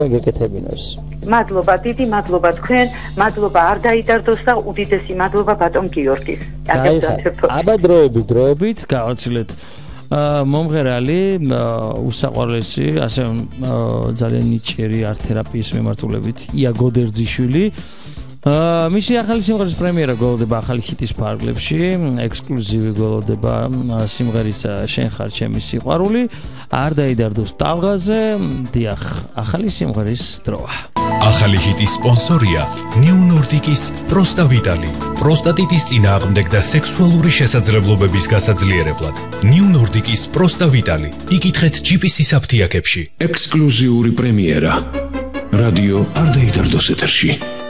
გეკეთებინოს. მადლობა, დიდი მადლობა თქვენ, მადლობა არ დაიდარდოს და უდიდესი მადლობა ბატონ გიორგის. აბა დროებით გავაცილეთ მომღერალი უსაყვარლესი, ასე ძალიან ნიჭიერი ართ-თერაპიის მიმართულებით ია გოდერძიშვილი. მისი ახალი სიმღერის პრემიერა გველოდება ახალი ჰიტის ფარგლებში, ექსკლუზივი გველოდება სიმღერის შენ ხარ ჩემი სიყვარული, არ დაიდარდოს ტალღაზე, დიახ, ახალი სიმღერის დროა. ახალი ჰიტის სპონსორია New Nordic-ის პროსტავიტალი, პროსტატიტის წინააღმდეგ და სექსუალური შესაძლებლობების გასაძლიერებლად. New Nordic-ის პროსტავიტალი, იკითხეთ GPS-ის აფთიაქებში. ექსკლუზიური პრემიერა. რადიო არ დაიდარდოს ეთერში.